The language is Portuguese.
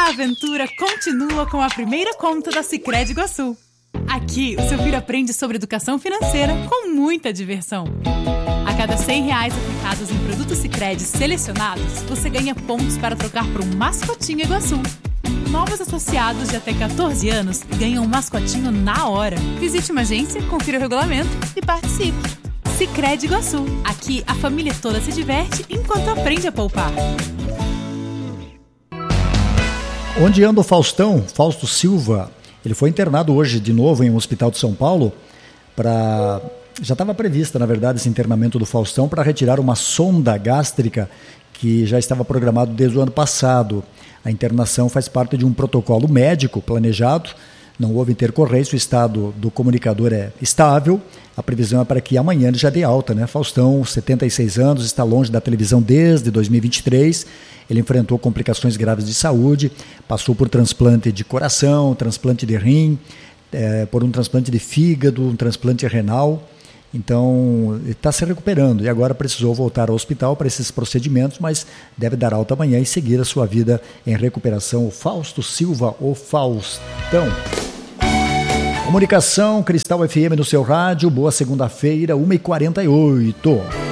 A aventura continua com a primeira conta da Sicredi Iguaçu. Aqui, o seu filho aprende sobre educação financeira com muita diversão. A cada R$100 aplicados em produtos Sicredi selecionados, você ganha pontos para trocar por um mascotinho Iguaçu. Novos associados de até 14 anos ganham um mascotinho na hora. Visite uma agência, confira o regulamento e participe. Sicredi Iguaçu. Aqui, a família toda se diverte enquanto aprende a poupar. Onde anda o Faustão? Fausto Silva. Ele foi internado hoje de novo em um hospital de São Paulo para... Já estava prevista, na verdade, esse internamento do Faustão para retirar uma sonda gástrica que já estava programado desde o ano passado. A internação faz parte de um protocolo médico planejado. Não houve intercorrência, o estado do comunicador é estável. A previsão é para que amanhã ele já dê alta, né? Faustão, 76 anos, está longe da televisão desde 2023. Ele enfrentou complicações graves de saúde, passou por transplante de coração, transplante de rim, por um transplante de fígado, um transplante renal. Então, ele está se recuperando e agora precisou voltar ao hospital para esses procedimentos, mas deve dar alta amanhã e seguir a sua vida em recuperação. O Fausto Silva, o Faustão. Comunicação, Cristal FM no seu rádio. Boa segunda-feira, 1h48.